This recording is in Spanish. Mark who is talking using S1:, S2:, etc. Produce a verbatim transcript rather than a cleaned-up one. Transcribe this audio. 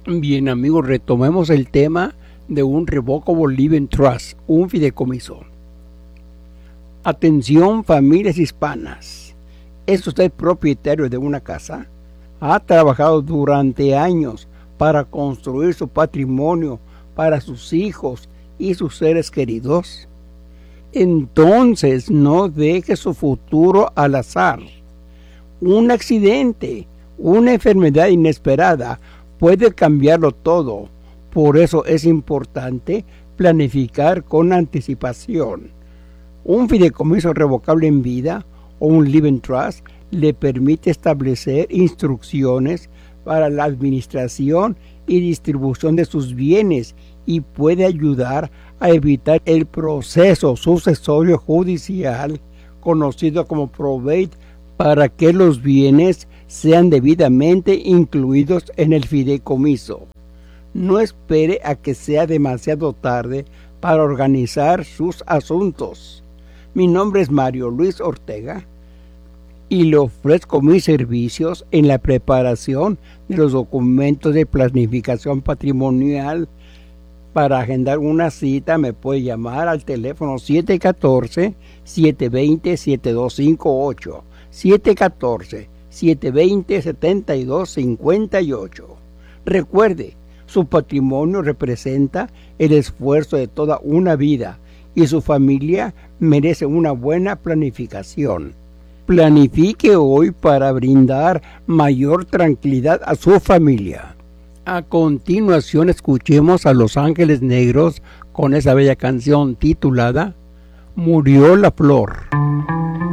S1: Bien, amigos, retomemos el tema de un Revocable Living Trust, un fideicomiso. Atención, familias hispanas. ¿Es usted propietario de una casa? ¿Ha trabajado durante años para construir su patrimonio para sus hijos y sus seres queridos? Entonces no deje su futuro al azar. Un accidente, una enfermedad inesperada puede cambiarlo todo. Por eso es importante planificar con anticipación. Un fideicomiso revocable en vida o un living trust le permite establecer instrucciones para la administración y distribución de sus bienes y puede ayudar a evitar el proceso sucesorio judicial conocido como probate para que los bienes sean debidamente incluidos en el fideicomiso. No espere a que sea demasiado tarde para organizar sus asuntos. Mi nombre es Mario Luis Ortega y le ofrezco mis servicios en la preparación de los documentos de planificación patrimonial. Para agendar una cita me puede llamar al teléfono siete uno cuatro, siete dos cero, siete dos cinco ocho, siete uno cuatro, siete dos cero, siete dos cinco ocho. Recuerde, su patrimonio representa el esfuerzo de toda una vida y su familia merece una buena planificación. Planifique hoy para brindar mayor tranquilidad a su familia. A continuación escuchemos a Los Ángeles Negros con esa bella canción titulada Murió la Flor.